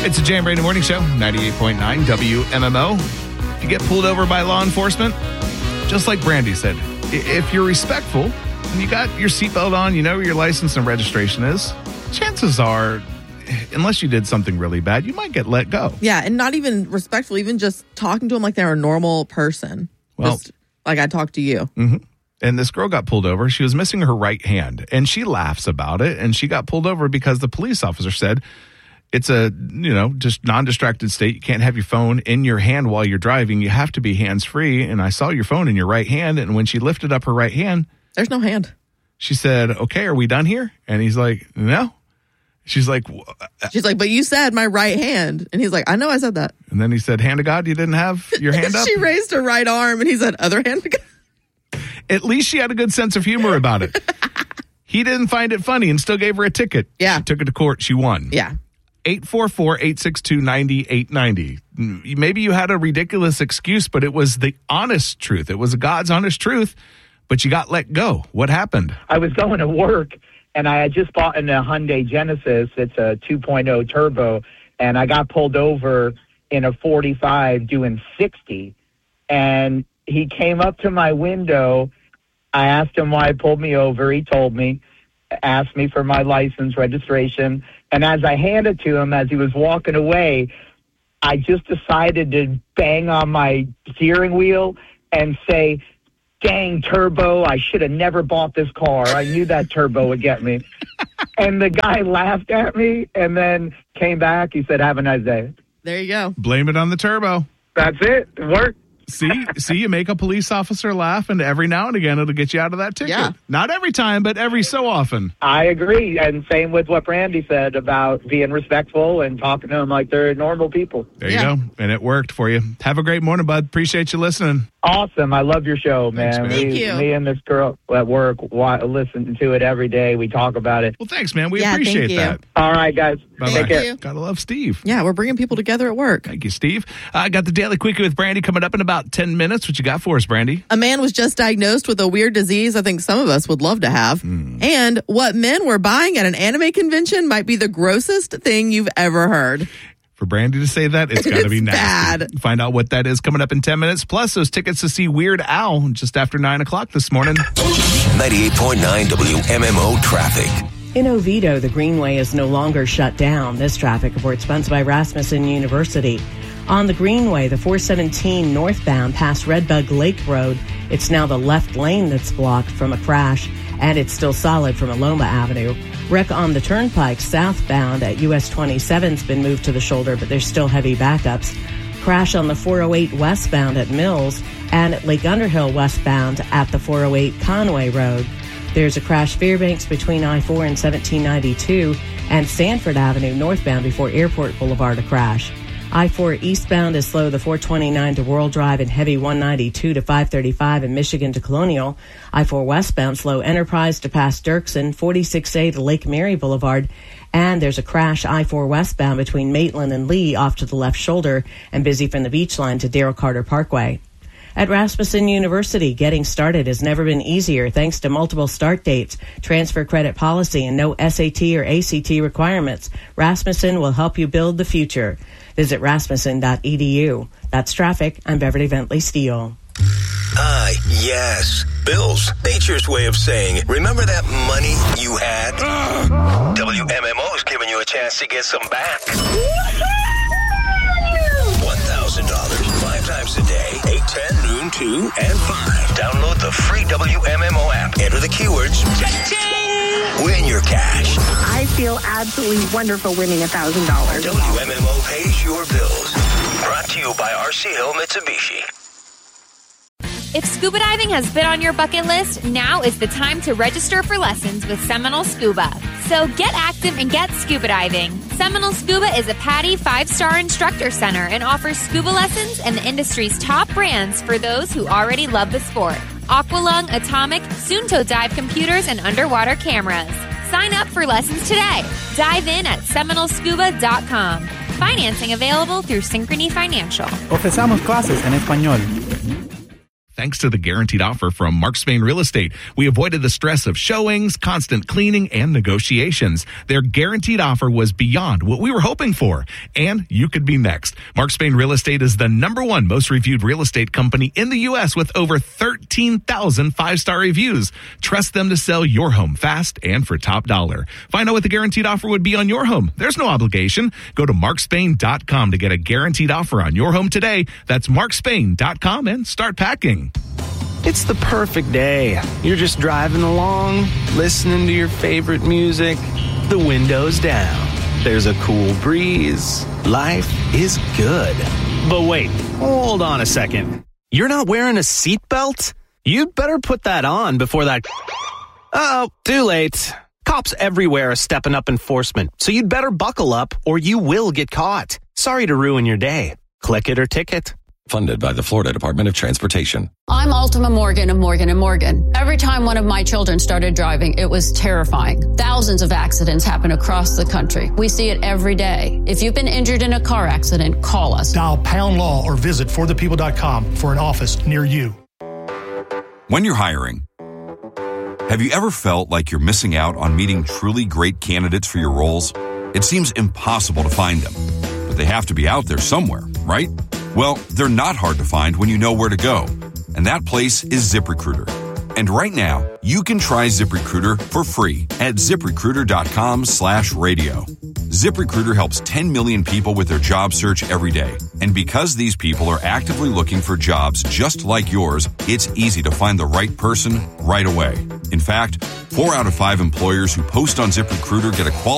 It's a Jam Brady Morning Show, 98.9 WMMO. If you get pulled over by law enforcement, just like Brandy said, if you're respectful and you got your seatbelt on, you know where your license and registration is, chances are, unless you did something really bad, you might get let go. Yeah, and not even respectful, even just talking to them like they're a normal person. Well, just like I talked to you. Mm-hmm. And this girl got pulled over. She was missing her right hand, and she laughs about it. And she got pulled over because the police officer said it's a, just non-distracted state. You can't have your phone in your hand while you're driving. You have to be hands-free. And I saw your phone in your right hand. And when she lifted up her right hand, there's no hand. She said, "Okay, are we done here?" And he's like, "No." She's like, "But you said my right hand." And he's like, "I know I said that." And then he said, "Hand to God, you didn't have your hand up?" She raised her right arm, and he said, "Other hand to God." At least she had a good sense of humor about it. He didn't find it funny and still gave her a ticket. Yeah. She took it to court. She won. Yeah. 844-862-9890. Maybe you had a ridiculous excuse, but it was the honest truth. It was God's honest truth, but you got let go. What happened? I was going to work, and I had just bought a Hyundai Genesis. It's a 2.0 turbo, and I got pulled over in a 45 doing 60, and he came up to my window. I asked him why he pulled me over. He told me, asked me for my license, registration. And as I handed to him, as he was walking away, I just decided to bang on my steering wheel and say, "Dang, turbo, I should have never bought this car. I knew that turbo would get me." And the guy laughed at me and then came back. He said, "Have a nice day." There you go. Blame it on the turbo. That's it. It worked. See, you make a police officer laugh, and every now and again it'll get you out of that ticket. Yeah. Not every time, but every so often. I agree, and same with what Brandy said about being respectful and talking to them like they're normal people. There you go, and it worked for you. Have a great morning, bud. Appreciate you listening. Awesome. I love your show, man. Thanks, man. Thank you. Me and this girl at work listen to it every day. We talk about it. Well, thanks, man. We Yeah, appreciate thank you. that. All right, guys. Bye-bye. Take care. Thank you. Gotta love Steve. Yeah, we're bringing people together at work. Thank you, Steve. I got the Daily Quickie with Brandy coming up in about 10 minutes. What you got for us, Brandy? A man was just diagnosed with a weird disease I think some of us would love to have. And what men were buying at an anime convention might be the grossest thing you've ever heard. For Brandy to say that, it's got to be nasty. Bad. Find out what that is coming up in 10 minutes. Plus, those tickets to see Weird Al just after 9 o'clock this morning. 98.9 WMMO traffic. In Oviedo, the Greenway is no longer shut down. This traffic report sponsored by Rasmussen University. On the Greenway, the 417 northbound past Redbug Lake Road, it's now the left lane that's blocked from a crash, and it's still solid from Aloma Avenue. Wreck on the Turnpike southbound at US 27's been moved to the shoulder, but there's still heavy backups. Crash on the 408 westbound at Mills and at Lake Underhill westbound at the 408 Conway Road. There's a crash Fairbanks between I-4 and 1792 and Sanford Avenue northbound before Airport Boulevard, a crash. I-4 eastbound is slow, the 429 to World Drive and heavy 192 to 535 in Michigan to Colonial. I-4 westbound slow Enterprise to past Dirksen, 46A to Lake Mary Boulevard. And there's a crash I-4 westbound between Maitland and Lee off to the left shoulder and busy from the Beach Line to Darrell Carter Parkway. At Rasmussen University, getting started has never been easier thanks to multiple start dates, transfer credit policy, and no SAT or ACT requirements. Rasmussen will help you build the future. Visit rasmussen.edu. That's traffic. I'm Beverly Bentley Steele. Yes. Bills. Nature's way of saying, remember that money you had? WMMO's giving you a chance to get some back. $1,000 5 times a day, 8, 10, noon, 2, and 5. Download the free WMMO app. Enter the keywords. Cha-ching! Win your cash. I feel absolutely wonderful winning $1,000. WMMO pays your bills. Brought to you by RC Hill Mitsubishi. If scuba diving has been on your bucket list, now is the time to register for lessons with Seminole Scuba. So get active and get scuba diving. Seminole Scuba is a PADI 5-star instructor center and offers scuba lessons and the industry's top brands for those who already love the sport. Aqualung, Atomic, Sunto Dive computers, and underwater cameras. Sign up for lessons today. Dive in at seminolescuba.com. Financing available through Synchrony Financial. Ofrecemos clases en español. Thanks to the guaranteed offer from Mark Spain Real Estate, we avoided the stress of showings, constant cleaning, and negotiations. Their guaranteed offer was beyond what we were hoping for, and you could be next. Mark Spain Real Estate is the #1 most reviewed real estate company in the U.S. with over 13,000 5-star reviews. Trust them to sell your home fast and for top dollar. Find out what the guaranteed offer would be on your home. There's no obligation. Go to markspain.com to get a guaranteed offer on your home today. That's markspain.com and start packing. It's the perfect day. You're just driving along, listening to your favorite music, the windows down. There's a cool breeze. Life is good. But wait, hold on a second. You're not wearing a seatbelt? You'd better put that on before that... Uh-oh, too late. Cops everywhere are stepping up enforcement, so you'd better buckle up or you will get caught. Sorry to ruin your day. Click it or ticket. Funded by the Florida Department of Transportation. I'm Ultima Morgan of Morgan & Morgan. Every time one of my children started driving, it was terrifying. Thousands of accidents happen across the country. We see it every day. If you've been injured in a car accident, call us. Dial #law or visit forthepeople.com for an office near you. When you're hiring, have you ever felt like you're missing out on meeting truly great candidates for your roles? It seems impossible to find them, but they have to be out there somewhere, right? Well, they're not hard to find when you know where to go, and that place is ZipRecruiter. And right now, you can try ZipRecruiter for free at ZipRecruiter.com/radio. ZipRecruiter helps 10 million people with their job search every day. And because these people are actively looking for jobs just like yours, it's easy to find the right person right away. In fact, 4 out of 5 employers who post on ZipRecruiter get a qualified